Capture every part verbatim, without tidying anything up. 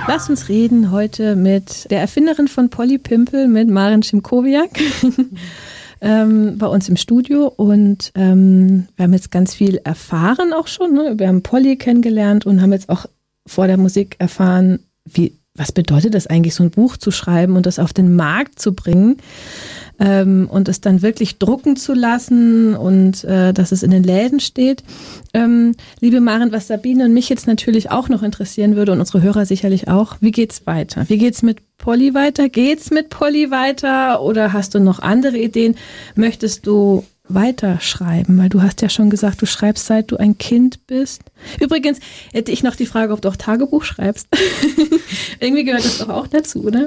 Lass uns reden heute mit der Erfinderin von Polly Pimple, mit Maren Szymkowiak, ähm, bei uns im Studio. Und ähm, wir haben jetzt ganz viel erfahren auch schon. Ne? Wir haben Polly kennengelernt und haben jetzt auch vor der Musik erfahren, wie, was bedeutet das eigentlich, so ein Buch zu schreiben und das auf den Markt zu bringen. Ähm, und es dann wirklich drucken zu lassen und äh, dass es in den Läden steht. Ähm, liebe Maren, was Sabine und mich jetzt natürlich auch noch interessieren würde und unsere Hörer sicherlich auch, wie geht's weiter? Wie geht's mit Polly weiter? Geht's mit Polly weiter oder hast du noch andere Ideen? Möchtest du weiterschreiben? Weil du hast ja schon gesagt, du schreibst, seit du ein Kind bist. Übrigens hätte ich noch die Frage, ob du auch Tagebuch schreibst. Irgendwie gehört das doch auch dazu, oder?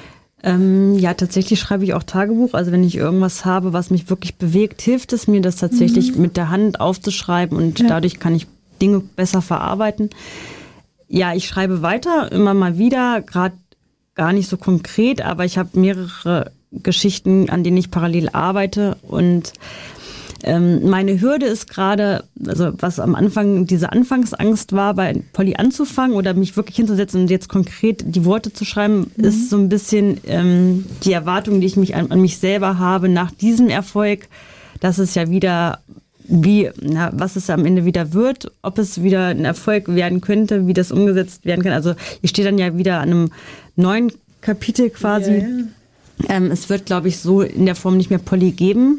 Ähm, ja, tatsächlich schreibe ich auch Tagebuch. Also wenn ich irgendwas habe, was mich wirklich bewegt, hilft es mir, das tatsächlich mhm. mit der Hand aufzuschreiben und ja. dadurch kann ich Dinge besser verarbeiten. Ja, ich schreibe weiter, immer mal wieder, gerade gar nicht so konkret, aber ich habe mehrere Geschichten, an denen ich parallel arbeite und ähm, meine Hürde ist gerade, also was am Anfang diese Anfangsangst war, bei Polly anzufangen oder mich wirklich hinzusetzen und jetzt konkret die Worte zu schreiben, mhm. ist so ein bisschen ähm, die Erwartung, die ich mich an, an mich selber habe nach diesem Erfolg, dass es ja wieder, wie, na, was es am Ende wieder wird, ob es wieder ein Erfolg werden könnte, wie das umgesetzt werden kann. Also ich stehe dann ja wieder an einem neuen Kapitel quasi. Ja, ja. Ähm, es wird, glaube ich, so in der Form nicht mehr Polly geben,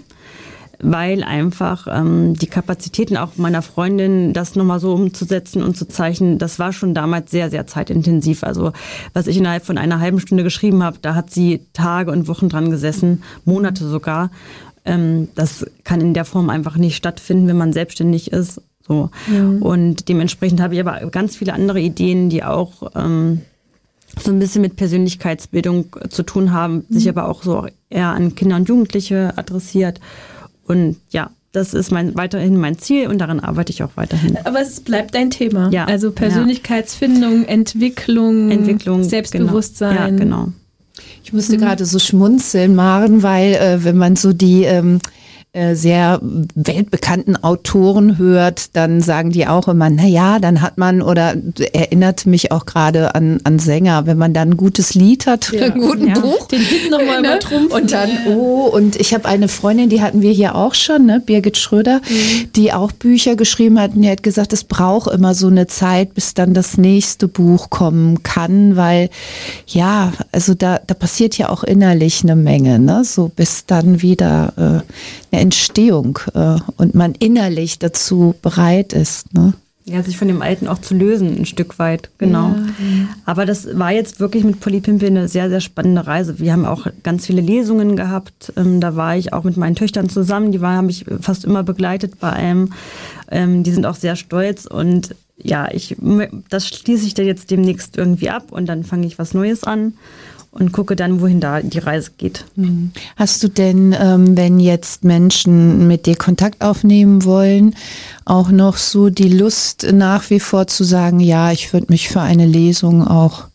weil einfach ähm, die Kapazitäten auch meiner Freundin, das nochmal so umzusetzen und zu zeichnen, das war schon damals sehr, sehr zeitintensiv. Also was ich innerhalb von einer halben Stunde geschrieben habe, da hat sie Tage und Wochen dran gesessen, Monate sogar. Ähm, das kann in der Form einfach nicht stattfinden, wenn man selbstständig ist. So. Mhm. Und dementsprechend habe ich aber ganz viele andere Ideen, die auch ähm, so ein bisschen mit Persönlichkeitsbildung zu tun haben, mhm. sich aber auch so eher an Kinder und Jugendliche adressiert. Und ja, das ist mein, weiterhin mein Ziel und daran arbeite ich auch weiterhin. Aber es bleibt dein Thema. Ja. Also Persönlichkeitsfindung, Entwicklung, Entwicklung, Selbstbewusstsein. Genau. Ja, genau. Ich musste mhm. gerade so schmunzeln, Maren, weil äh, wenn man so die ähm, äh, sehr weltbekannten Autoren hört, dann sagen die auch immer, na ja, dann hat man, oder erinnert mich auch gerade an, an Sänger, wenn man dann ein gutes Lied hat, ja. ein gutes ja. Buch. Den Hit nochmal ne? übertrumpfen. Und dann, oh, und ich habe eine Freundin, die hatten wir hier auch schon, ne, Birgit Schröder, mhm. die auch Bücher geschrieben hat und die hat gesagt, es braucht immer so eine Zeit, bis dann das nächste Buch kommen kann, weil ja, also da, da passiert ja auch innerlich eine Menge, ne, so bis dann wieder äh, eine Entstehung äh, und man innerlich dazu bereit ist, ne? Ja, sich von dem Alten auch zu lösen, ein Stück weit, genau. Ja. Aber das war jetzt wirklich mit Polly Pimple eine sehr, sehr spannende Reise. Wir haben auch ganz viele Lesungen gehabt. Ähm, da war ich auch mit meinen Töchtern zusammen. Die waren, habe ich fast immer begleitet bei einem. Ähm, die sind auch sehr stolz. Und ja, ich, das schließe ich dann jetzt demnächst irgendwie ab und dann fange ich was Neues an. Und gucke dann, wohin da die Reise geht. Hast du denn, ähm, wenn jetzt Menschen mit dir Kontakt aufnehmen wollen, auch noch so die Lust nach wie vor zu sagen, ja, ich würde mich für eine Lesung auch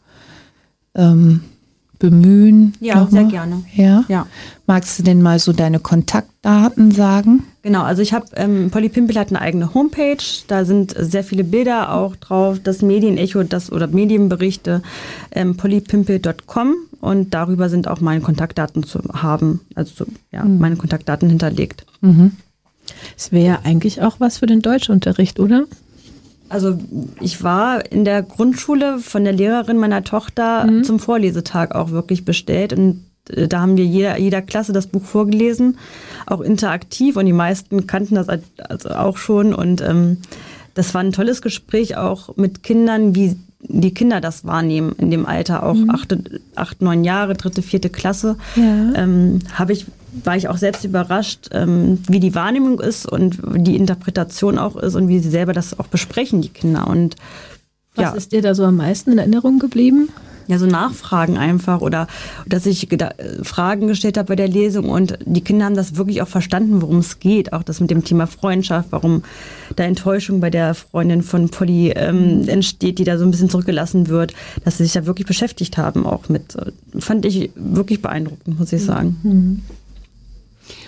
ähm, bemühen? Ja, sehr gerne. Ja? Ja. Magst du denn mal so deine Kontaktdaten sagen? Genau, also ich habe, ähm, Polly Pimple hat eine eigene Homepage, da sind sehr viele Bilder auch drauf, das Medienecho, das oder Medienberichte, ähm, polly pimple punkt com und darüber sind auch meine Kontaktdaten zu haben, also ja, mhm. meine Kontaktdaten hinterlegt. Mhm. Das wäre ja eigentlich auch was für den Deutschunterricht, oder? Also ich war in der Grundschule von der Lehrerin meiner Tochter mhm. zum Vorlesetag auch wirklich bestellt und da haben wir jeder, jeder Klasse das Buch vorgelesen, auch interaktiv und die meisten kannten das also auch schon und ähm, das war ein tolles Gespräch auch mit Kindern, wie die Kinder das wahrnehmen in dem Alter, auch mhm. acht, acht, neun Jahre, dritte, vierte Klasse, ja. ähm, habe ich, war ich auch selbst überrascht, ähm, wie die Wahrnehmung ist und die Interpretation auch ist und wie sie selber das auch besprechen, die Kinder. Und was ja. ist dir da so am meisten in Erinnerung geblieben? Ja, so Nachfragen einfach oder dass ich geda- Fragen gestellt habe bei der Lesung und die Kinder haben das wirklich auch verstanden, worum es geht. Auch das mit dem Thema Freundschaft, warum da Enttäuschung bei der Freundin von Polly ähm, entsteht, die da so ein bisschen zurückgelassen wird, dass sie sich da wirklich beschäftigt haben auch mit. Fand ich wirklich beeindruckend, muss ich sagen. Mhm.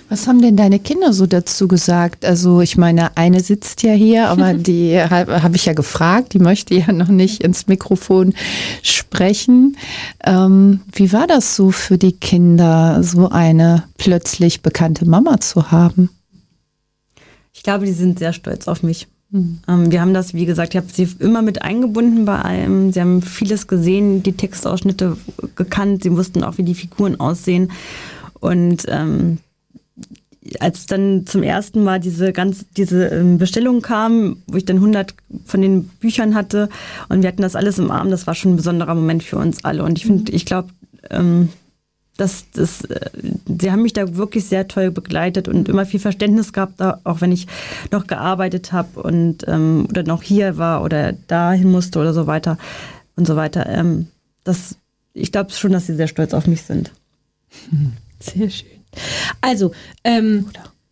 Was haben denn deine Kinder so dazu gesagt? Also ich meine, eine sitzt ja hier, aber die habe hab ich ja gefragt, die möchte ja noch nicht ins Mikrofon sprechen. Ähm, wie war das so für die Kinder, so eine plötzlich bekannte Mama zu haben? Ich glaube, die sind sehr stolz auf mich. Mhm. Ähm, wir haben das, wie gesagt, ich habe sie immer mit eingebunden bei allem. Sie haben vieles gesehen, die Textausschnitte gekannt. Sie wussten auch, wie die Figuren aussehen. Und ähm, als dann zum ersten Mal diese ganz diese ähm, Bestellung kam, wo ich dann hundert von den Büchern hatte und wir hatten das alles im Arm, das war schon ein besonderer Moment für uns alle. Und ich finde, ich glaube, ähm, dass das, äh, sie haben mich da wirklich sehr toll begleitet und immer viel Verständnis gehabt, auch wenn ich noch gearbeitet habe und ähm, oder noch hier war oder dahin musste oder so weiter und so weiter. Ähm, das, ich glaube schon, dass sie sehr stolz auf mich sind. Sehr schön. Also, ähm,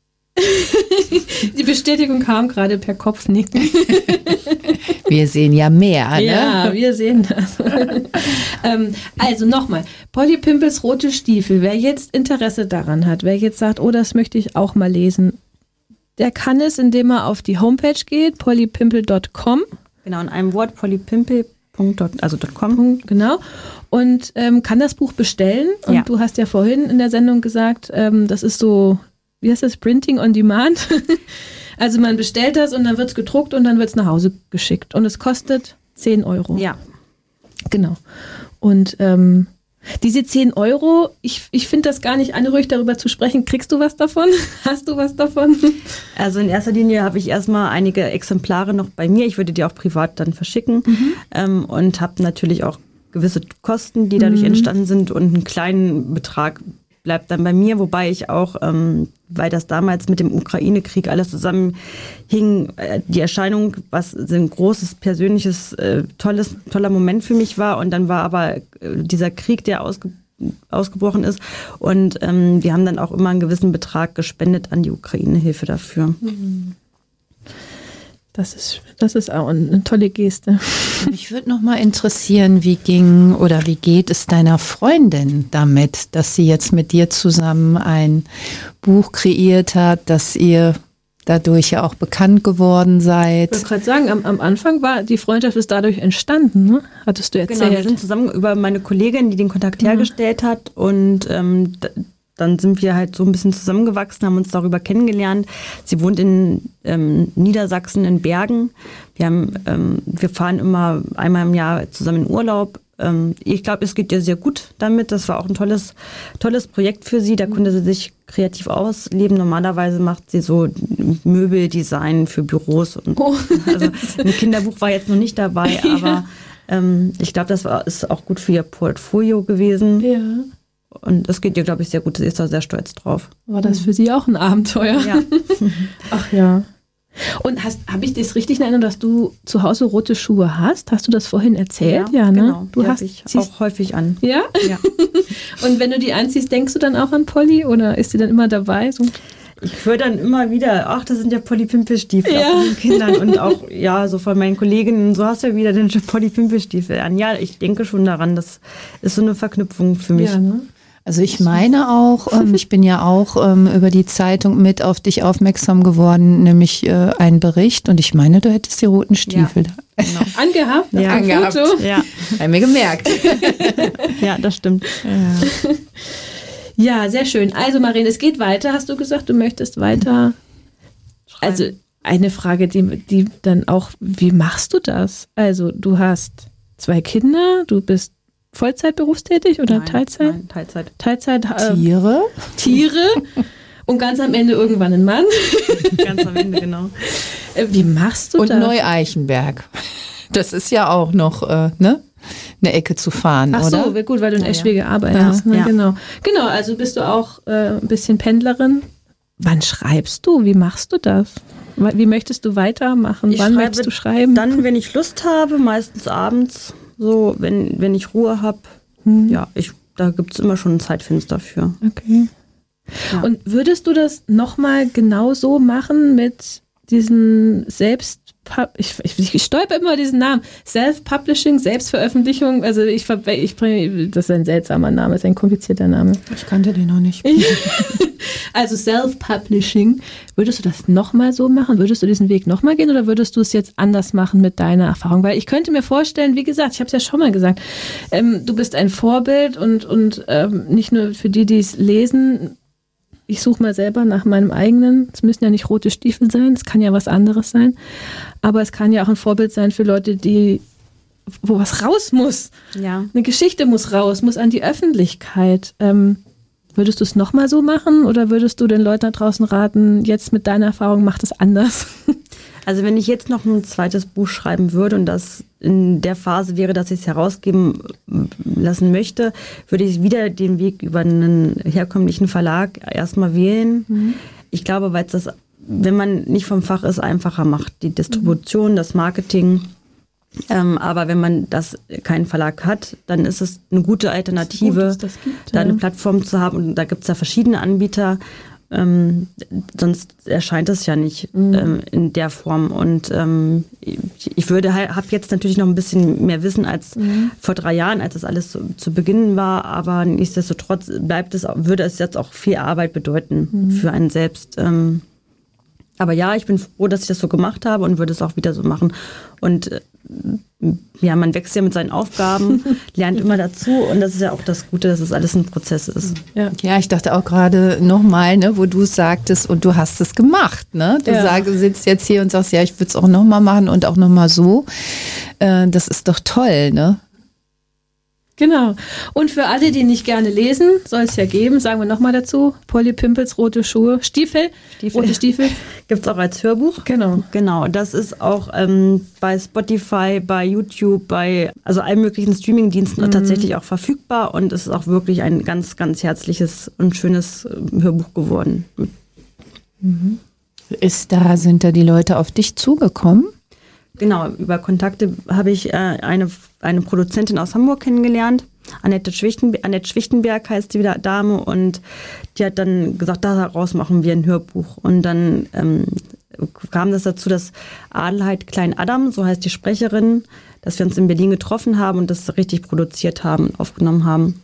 die Bestätigung kam gerade per Kopfnicken. Wir sehen ja mehr, ne? Ja, wir sehen das. ähm, also nochmal, Polly Pimpels rote Stiefel. Wer jetzt Interesse daran hat, wer jetzt sagt, oh, das möchte ich auch mal lesen, der kann es, indem er auf die Homepage geht, polly pimple punkt com. Genau, in einem Wort, pollypimple punkt com, also .com. Genau. Und ähm, kann das Buch bestellen. Und ja. Du hast ja vorhin in der Sendung gesagt, ähm, das ist so, wie heißt das, Printing on Demand. Also man bestellt das und dann wird es gedruckt und dann wird es nach Hause geschickt. Und es kostet zehn Euro. Ja. Genau. Und ähm, diese zehn Euro, ich, ich finde das gar nicht anrührig, darüber zu sprechen. Kriegst du was davon? Hast du was davon? Also in erster Linie habe ich erstmal einige Exemplare noch bei mir. Ich würde die auch privat dann verschicken. Mhm. Ähm, und habe natürlich auch gewisse Kosten, die dadurch mhm. entstanden sind. Und einen kleinen Betrag bleibt dann bei mir. Wobei ich auch, ähm, weil das damals mit dem Ukraine-Krieg alles zusammenhing, äh, die Erscheinung, was ein großes, persönliches, äh, tolles, toller Moment für mich war. Und dann war aber äh, dieser Krieg, der ausge ausgebrochen ist. Und ähm, wir haben dann auch immer einen gewissen Betrag gespendet an die Ukraine-Hilfe dafür. Mhm. Das ist, das ist auch eine tolle Geste. Mich würde noch mal interessieren, wie ging oder wie geht es deiner Freundin damit, dass sie jetzt mit dir zusammen ein Buch kreiert hat, dass ihr dadurch ja auch bekannt geworden seid? Ich wollte gerade sagen, am, am Anfang war die Freundschaft ist dadurch entstanden, ne? Hattest du erzählt. Genau, wir sind zusammen über meine Kollegin, die den Kontakt hergestellt hat und ähm, dann sind wir halt so ein bisschen zusammengewachsen, haben uns darüber kennengelernt. Sie wohnt in ähm, Niedersachsen in Bergen. Wir, haben, ähm, wir fahren immer einmal im Jahr zusammen in Urlaub. Ähm, ich glaube, es geht ihr sehr gut damit. Das war auch ein tolles, tolles Projekt für sie. Da konnte sie sich kreativ ausleben. Normalerweise macht sie so Möbeldesign für Büros. Und, oh. Also ein Kinderbuch war jetzt noch nicht dabei, aber ja. ähm, ich glaube, das war, ist auch gut für ihr Portfolio gewesen. Ja. Und das geht ihr, glaube ich, sehr gut. Sie ist da sehr stolz drauf. War das für sie auch ein Abenteuer? Ja. Ach ja. Und habe ich das richtig in Erinnerung, dass du zu Hause rote Schuhe hast? Hast du das vorhin erzählt? Ja, ja ne? Genau. Du die hast ich auch häufig an. Ja? Ja. Und wenn du die anziehst, denkst du dann auch an Polly oder ist sie dann immer dabei? So? Ich höre dann immer wieder, ach, das sind ja Polly-Pimpel-Stiefel ja. von den Kindern und auch, ja, so von meinen Kolleginnen, so hast du ja wieder den Polly-Pimpel-Stiefel an. Ja, ich denke schon daran, das ist so eine Verknüpfung für mich. Ja, ne? Also ich meine auch, ähm, ich bin ja auch ähm, über die Zeitung mit auf dich aufmerksam geworden, nämlich äh, ein Bericht und ich meine, du hättest die roten Stiefel. Ja, genau. Angehabt? Ja, angehabt. Foto? Ja. Haben wir gemerkt. Ja, das stimmt. Ja. Ja, sehr schön. Also Marien, es geht weiter, hast du gesagt, du möchtest weiter. Schreiben. Also eine Frage, die, die dann auch, wie machst du das? Also du hast zwei Kinder, du bist Vollzeit berufstätig oder nein, Teilzeit? Nein, Teilzeit. Teilzeit. Äh, Tiere? Tiere und ganz am Ende irgendwann ein Mann. Ganz am Ende, genau. Wie machst du und das? Und Neu-Eichenberg. Das ist ja auch noch, äh, ne? Eine Ecke zu fahren, Ach oder? Ach so, gut, weil du in ja, Eschwege ja. arbeitest. Ja, ne? ja. Genau. Genau, also bist du auch äh, ein bisschen Pendlerin. Wann schreibst du? Wie machst du das? Wie möchtest du weitermachen? Ich Wann möchtest du schreiben? Dann, wenn ich Lust habe, meistens abends, so wenn, wenn ich Ruhe habe. Hm. Ja, ich, da gibt es immer schon ein Zeitfenster für. Okay. Ja. Und würdest du das nochmal genau so machen mit diesen selbst Ich, ich, ich stolper immer diesen Namen. Self-Publishing, Selbstveröffentlichung. Also ich, ich bringe, das ist ein seltsamer Name, das ist ein komplizierter Name. Ich kannte den noch nicht. Also Self-Publishing. Würdest du das nochmal so machen? Würdest du diesen Weg nochmal gehen oder würdest du es jetzt anders machen mit deiner Erfahrung? Weil ich könnte mir vorstellen, wie gesagt, ich habe es ja schon mal gesagt, ähm, du bist ein Vorbild und, und ähm, nicht nur für die, die es lesen. Ich suche mal selber nach meinem eigenen. Es müssen ja nicht rote Stiefel sein, es kann ja was anderes sein. Aber es kann ja auch ein Vorbild sein für Leute, die, wo was raus muss. Ja. Eine Geschichte muss raus, muss an die Öffentlichkeit. Ähm, würdest du es nochmal so machen oder würdest du den Leuten da draußen raten, jetzt mit deiner Erfahrung, mach das anders? Also wenn ich jetzt noch ein zweites Buch schreiben würde und das in der Phase wäre, dass ich es herausgeben lassen möchte, würde ich wieder den Weg über einen herkömmlichen Verlag erstmal wählen. Mhm. Ich glaube, weil es das, wenn man nicht vom Fach ist, einfacher macht. Die Distribution, mhm. das Marketing. Ähm, aber wenn man das keinen Verlag hat, dann ist es eine gute Alternative, gut, das gibt, da ja. eine Plattform zu haben. Und da gibt es ja verschiedene Anbieter. Ähm, sonst erscheint es ja nicht mhm. ähm, in der Form. Und ähm, ich, ich würde halt, habe jetzt natürlich noch ein bisschen mehr Wissen als mhm. vor drei Jahren, als das alles zu, zu Beginn war. Aber nichtsdestotrotz bleibt es, würde es jetzt auch viel Arbeit bedeuten mhm. für einen selbst. Ähm, aber ja, ich bin froh, dass ich das so gemacht habe und würde es auch wieder so machen. Und äh, ja, man wächst ja mit seinen Aufgaben, lernt immer dazu und das ist ja auch das Gute, dass es alles ein Prozess ist. Ja, ja, ich dachte auch gerade nochmal, ne, wo du es sagtest und du hast es gemacht. Ne? Du ja. sag, sitzt jetzt hier und sagst, ja, ich würde es auch nochmal machen und auch nochmal so. Äh, das ist doch toll, ne? Genau. Und für alle, die nicht gerne lesen, soll es ja geben, sagen wir nochmal dazu, Polly Pimpels, rote Schuhe, Stiefel, Stiefel. rote Stiefel. Gibt es auch als Hörbuch. Genau. Genau, das ist auch ähm, bei Spotify, bei YouTube, bei also allen möglichen Streamingdiensten mhm. tatsächlich auch verfügbar und es ist auch wirklich ein ganz, ganz herzliches und schönes Hörbuch geworden. Mhm. Ist da, sind da die Leute auf dich zugekommen? Genau, über Kontakte habe ich äh, eine, eine Produzentin aus Hamburg kennengelernt. Annette Schwichtenberg, Annette Schwichtenberg heißt die Dame und die hat dann gesagt, daraus machen wir ein Hörbuch. Und dann ähm, kam das dazu, dass Adelheid Klein-Adam, so heißt die Sprecherin, dass wir uns in Berlin getroffen haben und das richtig produziert haben, aufgenommen haben.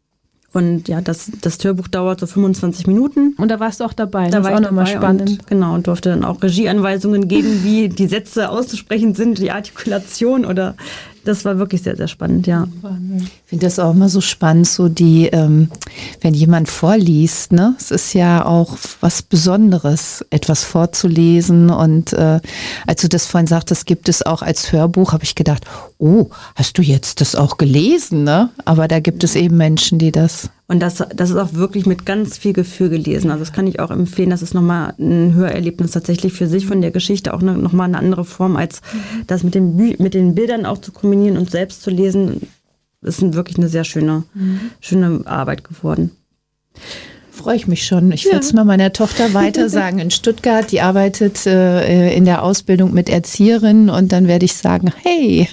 Und ja, das, das Hörbuch dauert so fünfundzwanzig Minuten. Und da warst du auch dabei. Da das war ist auch nochmal spannend. Und, genau, und durfte dann auch Regieanweisungen geben, wie die Sätze auszusprechen sind, die Artikulation oder das war wirklich sehr, sehr spannend, ja. Ich finde das auch immer so spannend, so die, ähm, wenn jemand vorliest, ne, es ist ja auch was Besonderes, etwas vorzulesen und äh, als du das vorhin sagtest, gibt es auch als Hörbuch, habe ich gedacht, oh, hast du jetzt das auch gelesen, ne? Aber da gibt es eben Menschen, die das... Und das, das ist auch wirklich mit ganz viel Gefühl gelesen. Also das kann ich auch empfehlen. Das ist nochmal ein Hörerlebnis tatsächlich für sich von der Geschichte. Auch nochmal eine andere Form, als mhm. das mit den, mit den Bildern auch zu kombinieren und selbst zu lesen. Das ist wirklich eine sehr schöne, mhm. schöne Arbeit geworden. Freue ich mich schon. Ich ja. werde es mal meiner Tochter weiter sagen in Stuttgart. Die arbeitet äh, in der Ausbildung mit Erzieherinnen und dann werde ich sagen, hey,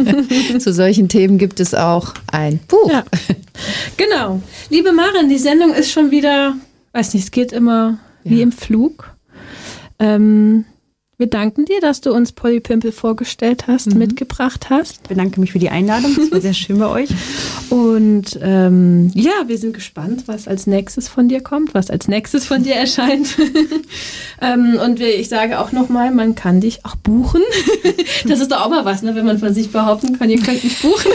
zu solchen Themen gibt es auch ein Buch. Ja. Genau. Liebe Maren, die Sendung ist schon wieder, weiß nicht, es geht immer wie ja. im Flug. Ähm, wir danken dir, dass du uns Polly Pimpel vorgestellt hast, mhm. mitgebracht hast. Ich bedanke mich für die Einladung. Das war sehr schön bei euch. Und ähm, ja, wir sind gespannt, was als nächstes von dir kommt, was als nächstes von dir erscheint. ähm, und wir, ich sage auch nochmal, man kann dich auch buchen. Das ist doch auch mal was, ne, wenn man von sich behaupten kann, ihr könnt mich buchen.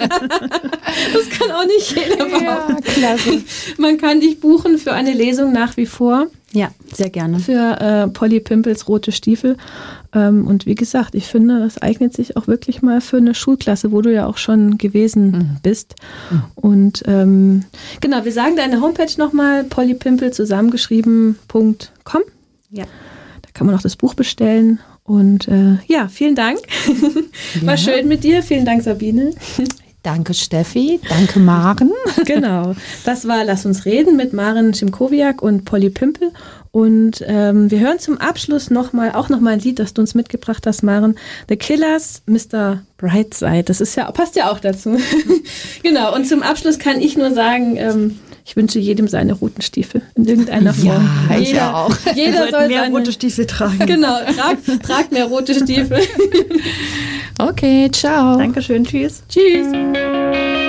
Das kann auch nicht jeder behaupten. Ja, klasse. Man kann dich buchen für eine Lesung nach wie vor. Ja, sehr gerne. Für äh, Polly Pimpels rote Stiefel. Ähm, und wie gesagt, ich finde, das eignet sich auch wirklich mal für eine Schulklasse, wo du ja auch schon gewesen mhm. bist. Mhm. Und ähm, genau, wir sagen deine Homepage nochmal, pollypimpel zusammengeschrieben punkt com. Ja. Da kann man auch das Buch bestellen. Und äh, ja, vielen Dank. Ja. War schön mit dir. Vielen Dank, Sabine. Danke, Steffi. Danke, Maren. Genau. Das war Lass uns reden mit Maren Schimkowiak und Polly Pimpel. Und ähm, wir hören zum Abschluss noch mal, auch nochmal ein Lied, das du uns mitgebracht hast, Maren. The Killers, Mister Brightside. Das ist ja, passt ja auch dazu. Genau. Und zum Abschluss kann ich nur sagen, ähm, Ich wünsche jedem seine roten Stiefel in irgendeiner Form. Ja, ich jeder, auch. Jeder soll mehr seine, rote Stiefel tragen. Genau, tragt trag mehr rote Stiefel. Okay, ciao. Dankeschön, tschüss. Tschüss.